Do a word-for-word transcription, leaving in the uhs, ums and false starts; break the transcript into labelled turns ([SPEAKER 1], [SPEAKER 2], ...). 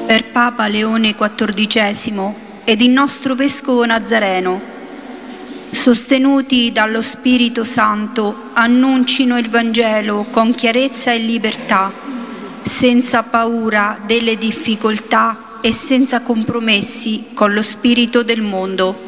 [SPEAKER 1] per Papa Leone quattordicesimo ed il nostro Vescovo Nazareno, sostenuti dallo Spirito Santo, annuncino il Vangelo con chiarezza e libertà, senza paura delle difficoltà e senza compromessi con lo spirito del mondo.